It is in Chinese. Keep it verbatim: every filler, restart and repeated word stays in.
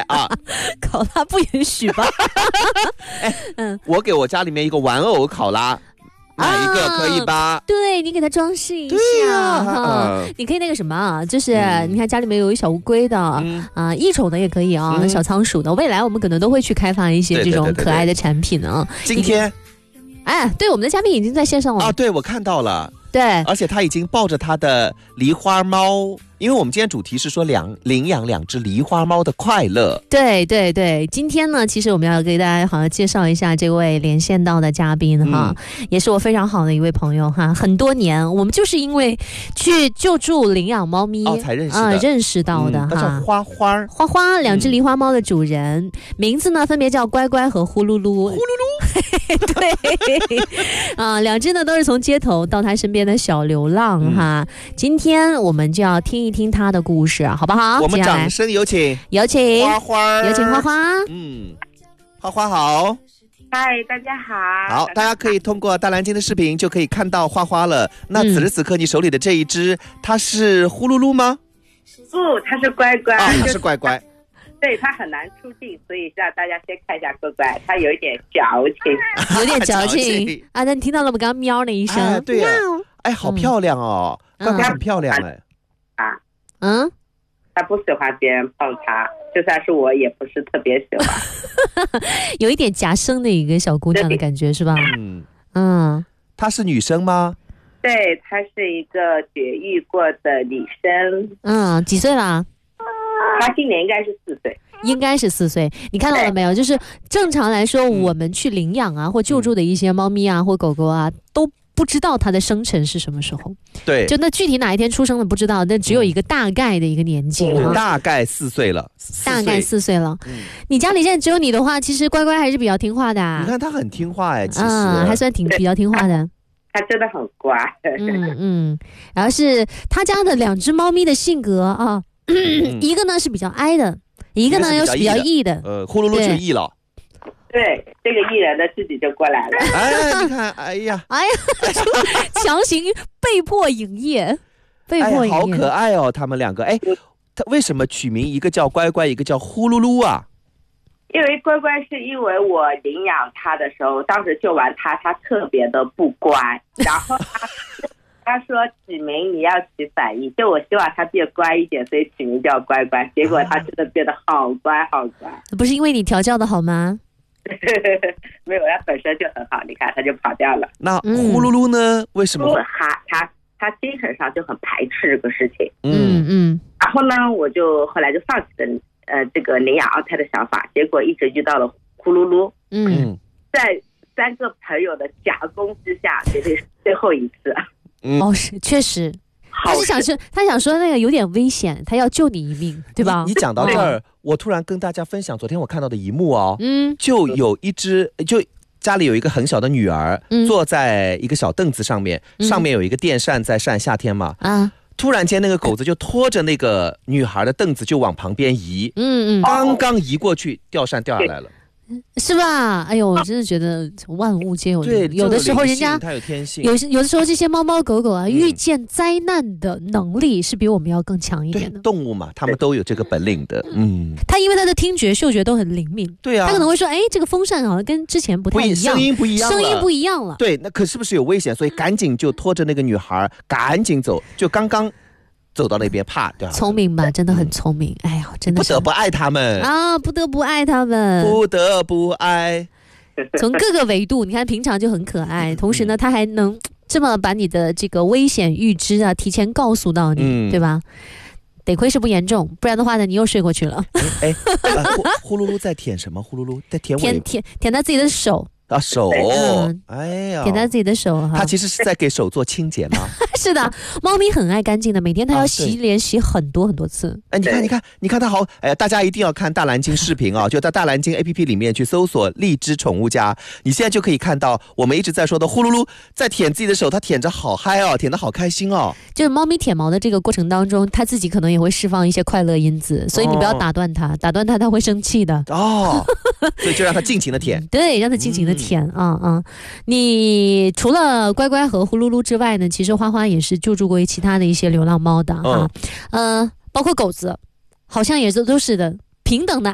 啊， 考拉不允许吧？ 哎，嗯，我给我家里面一个玩偶考拉。买一个可以吧？ 啊、对，你给它装饰一下、啊哈、嗯，你可以那个什么啊，就是、嗯、你看家里面有一小乌龟的、嗯、啊，异宠的也可以啊、嗯，小仓鼠的，未来我们可能都会去开发一些这种可爱的产品啊。 今天， 哎，对，我们的嘉宾已经在线上了啊，对，我看到了， 对， 而且他已经抱着他的狸花猫。因为我们今天主题是说两领养两只狸花猫的快乐。 对对对，今天呢，其实我们要给大家好好介绍一下这位连线到的嘉宾哈、嗯，也是我非常好的一位朋友哈。很多年，我们就是因为去救助领养猫咪、 哦、才认识的、 呃、认识到的、嗯、 哈。他叫花花， 花花，两只狸花猫的主人、嗯，名字呢分别叫乖乖和呼噜噜。呼噜噜，对啊、呃，两只呢都是从街头到他身边的小流浪、嗯、哈。今天我们就要听。一听他的故事，好不好？ 我们掌声有请， 有请花花， 有请花花。 嗯，花花好， 嗨，大家好。 好，大家可以通过大蓝鲸的视频就可以看到花花了。那此时此刻你手里的这一只，它是呼噜噜吗？ 不，它是乖乖。 哦，它是乖乖。 对，它很难出镜，所以让大家先看一下乖乖，它有一点矫情， 有点矫情啊！那你听到了吗？刚刚喵了一声， 哎、对呀、啊，哎，好漂亮哦，嗯、乖乖很漂亮哎。 啊， 嗯， 他不喜欢别人碰他，就算是我也不是特别喜欢。 有一点夹生的一个小姑娘的感觉是吧？ 嗯嗯， 她是女生吗？ 对，她是一个绝育过的女生。 嗯，几岁啦？ 她今年应该是四岁。 应该是四岁，你看到了没有？就是正常来说，我们去领养啊，或救助的一些猫咪啊，或狗狗啊，都不知道它的生辰是什么时候。 对， 就那具体哪一天出生的不知道，但只有一个大概的一个年纪、 嗯、大概四岁了， 大概四岁了、嗯。你家里现在只有你的话，其实乖乖还是比较听话的、啊。 你看他很听话哎，其实、 嗯、还算挺比较听话的。 他真的很乖。 嗯嗯，然后是他家的两只猫咪的性格啊，嗯、一个呢是比较哀的，一个呢又是比较易的。 呃，呼噜噜就易了。 对，这个艺人的自己就过来了。 哎，你看，哎呀， 哎呀，强行被迫营业，被迫营业、 哎，好可爱哦，他们两个。哎，他为什么取名一个叫乖乖，一个叫呼噜噜啊？ 因为乖乖是因为我领养他的时候，当时救完他，他特别的不乖，然后他他说取名你要起反义，就我希望他变乖一点，所以取名叫乖乖。结果他真的变得好乖好乖。 不是因为你调教的好吗？ 没有，他本身就很好，你看他就跑掉了。 那呼噜噜呢？嗯、为什么？ 他他他精神上就很排斥这个事情。 嗯嗯。 然后呢，我就后来就放弃了呃这个领养二胎的想法，结果一直遇到了呼噜噜。 嗯， 在三个朋友的夹攻之下，绝对是最后一次。 嗯、哦，是确实。他是想说，他想说那个有点危险，他要救你一命，对吧？ 你, 你讲到这儿，我突然跟大家分享昨天我看到的一幕哦， 嗯， 就有一只，就家里有一个很小的女儿，嗯、坐在一个小凳子上面，嗯、上面有一个电扇在扇，夏天嘛， 啊， 突然间那个狗子就拖着那个女孩的凳子就往旁边移， 嗯嗯， 刚刚移过去，吊扇掉下来了。 是吧？哎呦，我真的觉得万物皆有灵。有的时候人家它有天性， 有有的时候这些猫猫狗狗啊，嗯、预见灾难的能力是比我们要更强一点的。 动物嘛，它们都有这个本领的。嗯， 它因为它的听觉、嗅觉都很灵敏。 对啊， 它可能会说，哎，这个风扇好像跟之前不太一样， 声音不一样了， 声音不一样了。 对，那可是不是有危险？所以赶紧就拖着那个女孩，赶紧走，就刚刚。走到那边，怕掉。 聪明吧，真的很聪明。嗯、哎呀，真的不得不爱他们啊，不得不爱他们， 不得不爱。 从各个维度，你看平常就很可爱，同时呢，他还能这么把你的这个危险预知啊，提前告诉到你，嗯、对吧？得亏是不严重，不然的话呢，你又睡过去了。 哎，呃、呼噜噜在舔什么？呼噜噜在舔舔舔舔他自己的手。 啊手， 嗯、 哎呀， 舔他自己的手哈， 他其实是在给手做清洁吗？ 是的，猫咪很爱干净的，每天它要洗脸、啊、洗很多很多次。 哎，你看，你看，你看它好，哎，大家一定要看大蓝鲸视频啊、哦！就在大蓝鲸 A P P 里面去搜索荔枝宠物家，你现在就可以看到我们一直在说的呼噜噜在舔自己的手，它舔着好嗨哦，舔得好开心哦。 就是猫咪舔毛的这个过程当中，它自己可能也会释放一些快乐因子，所以你不要打断它，哦、打断它它会生气的哦。所以就让它尽情的舔， 对，让它尽情的舔啊啊、嗯嗯！你除了乖乖和呼噜噜之外呢，其实花花也是救助过其他的一些流浪猫的哈，嗯、呃，包括狗子，好像也是都是的，平等的